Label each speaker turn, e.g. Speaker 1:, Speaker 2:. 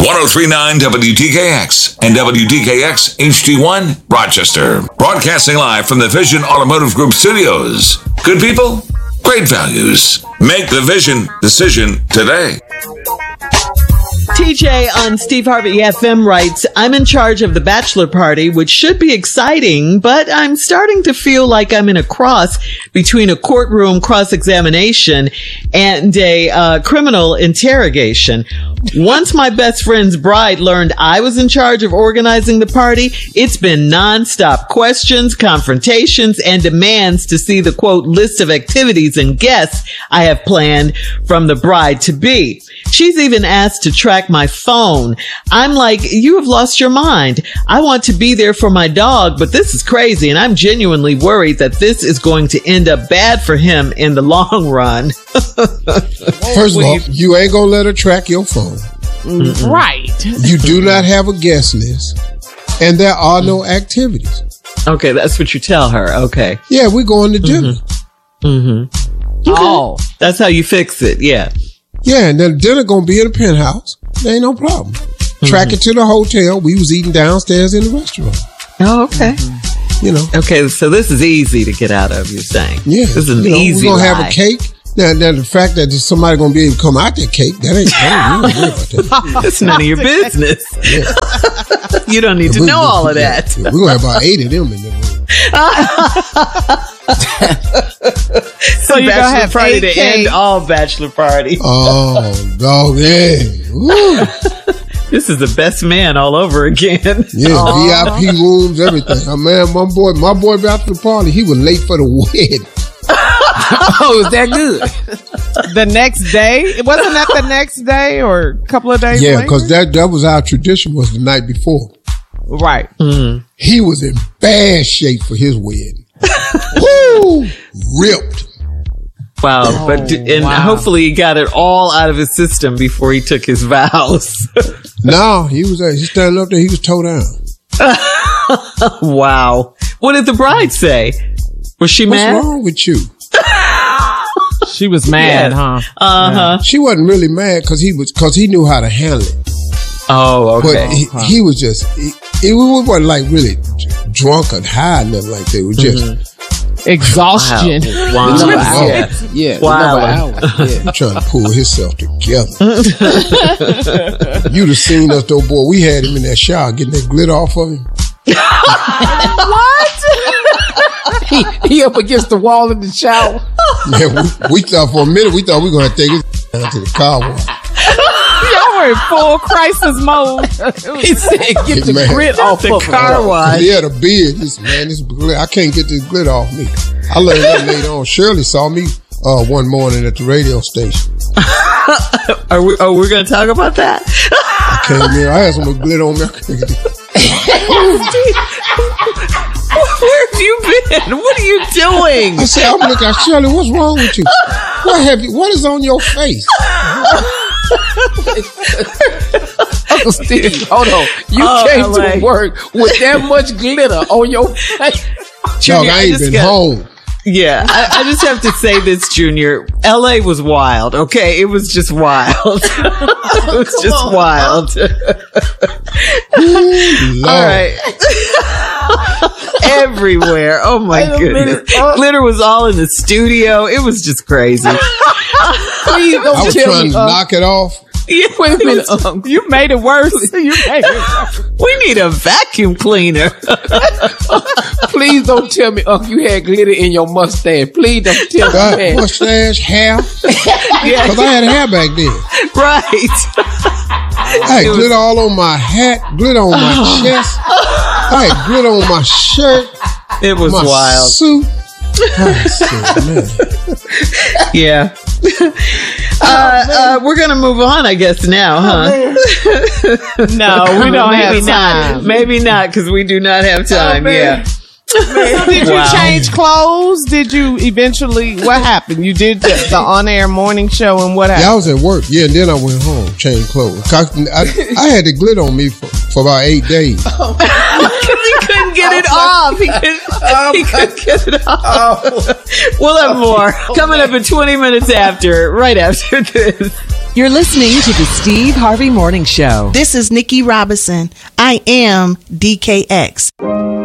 Speaker 1: 103.9 WDKX and WDKX HD1 Rochester. Broadcasting live from the Vision Automotive Group studios. Good people, great values. Make the Vision decision today.
Speaker 2: TJ on Steve Harvey FM writes, I'm in charge of the bachelor party, which should be exciting, but I'm starting to feel like I'm in a cross between a courtroom cross-examination and a criminal interrogation. Once my best friend's bride learned I was in charge of organizing the party, it's been nonstop questions, confrontations, and demands to see the, quote, list of activities and guests I have planned from the bride-to-be. She's even asked to track my phone. I'm like, you have lost your mind. I want to be there for my dog, but this is crazy, and I'm genuinely worried that this is going to end up bad for him in the long run.
Speaker 3: First of all, you ain't gonna let her track your phone.
Speaker 4: Mm-hmm. Right.
Speaker 3: You do not have a guest list, and there are no activities.
Speaker 2: Okay, that's what you tell her. Okay.
Speaker 3: Yeah, we're going to dinner.
Speaker 2: Mm-hmm. Okay. Oh, that's how you fix it. Yeah.
Speaker 3: Yeah, and then dinner gonna be in the penthouse. There ain't no problem. Track it to the hotel. We was eating downstairs in the restaurant.
Speaker 2: Oh, okay.
Speaker 3: You know.
Speaker 2: Okay, so this is easy to get out of, you're saying.
Speaker 3: Yeah.
Speaker 2: This is an easy
Speaker 3: We're gonna
Speaker 2: lie.
Speaker 3: have a cake. Now, the fact that there's somebody gonna be able to come out that cake, that ain't we don't worry about that.
Speaker 2: It's none of your business.
Speaker 3: Yeah.
Speaker 2: You don't need to know all of that.
Speaker 3: We're gonna have about 8 of them in the room.
Speaker 4: So you're gonna have
Speaker 2: party to
Speaker 4: 8
Speaker 2: end all bachelor parties.
Speaker 3: Oh, dog, yeah. Woo.
Speaker 2: This is the best man all over again.
Speaker 3: Yeah, VIP rooms, everything. Man, my boy bachelor party, he was late for the wedding.
Speaker 5: Oh, is that good?
Speaker 4: The next day? Wasn't that the next day or a couple of days later?
Speaker 3: Yeah, because that was our tradition, was the night before.
Speaker 4: Right.
Speaker 2: Mm.
Speaker 3: He was in bad shape for his wedding. Woo! Ripped.
Speaker 2: Wow. Hopefully he got it all out of his system before he took his vows.
Speaker 3: No, he standing up there, he was toe down.
Speaker 2: Wow. What did the bride say? Was she mad?
Speaker 3: What's wrong with you?
Speaker 4: She was mad, huh?
Speaker 2: Uh-huh.
Speaker 3: She wasn't really mad because he knew how to handle it.
Speaker 2: Oh, okay.
Speaker 3: But he was just, it wasn't like really drunk or high, nothing like that. It was just
Speaker 4: exhaustion.
Speaker 2: Wow.
Speaker 5: Yeah.
Speaker 2: Wow.
Speaker 3: He's trying to pull himself together. You'd have seen us though, boy. We had him in that shower getting that glitter off of him.
Speaker 4: What?
Speaker 5: He up against the wall in the shower.
Speaker 3: Man, we thought for a minute, we thought we were going to take it down to the car wash.
Speaker 4: Y'all were in full crisis mode.
Speaker 5: He said, get the grit off
Speaker 2: the
Speaker 5: of
Speaker 2: car wash.
Speaker 3: He had a beard. This glitter, I can't get this glitter off me. I learned that later on. Shirley saw me one morning at the radio station.
Speaker 2: We're going to talk about that?
Speaker 3: I came in. I had some glitter on me.
Speaker 2: Where have you been? What are you doing?
Speaker 3: I said, I'm looking at Shirley. What's wrong with you? What is on your face?
Speaker 5: Uncle Steve, hold on. You came to work with that much glitter on your face.
Speaker 3: Dog, I ain't been home.
Speaker 2: Yeah, I just have to say this, Junior. LA was wild, okay? It was just wild. It was just wild. All right. Everywhere. Oh my goodness. Glitter was all in the studio. It was just crazy.
Speaker 5: Please don't
Speaker 3: I was trying to knock it off.
Speaker 2: Yeah,
Speaker 5: wait a minute.
Speaker 4: You made it worse.
Speaker 2: We need a vacuum cleaner.
Speaker 5: Please don't tell me, you had glitter in your mustache. Please don't tell me that.
Speaker 3: Mustache, hair.
Speaker 2: Yeah.
Speaker 3: Because I had hair back then.
Speaker 2: Right.
Speaker 3: I had glitter all on my hat, glitter on my chest. I had glitter on my shirt.
Speaker 2: It was
Speaker 3: my
Speaker 2: wild.
Speaker 3: Suit. Man.
Speaker 2: Yeah. We're gonna move on, I guess, now, huh?
Speaker 4: No, we don't have time.
Speaker 2: Maybe not, because we do not have time. Yeah.
Speaker 4: Did you change clothes? Did you eventually? What happened? You did the on-air morning show, and what happened?
Speaker 3: Yeah, I was at work. Yeah, and then I went home, changed clothes. I had the glitter on me for about 8 days.
Speaker 2: Because he couldn't get it off. He couldn't get it off. We'll have more coming up in 20 minutes right after this. You're listening to the Steve Harvey Morning Show.
Speaker 6: This is Nikki Robinson. I am DKX.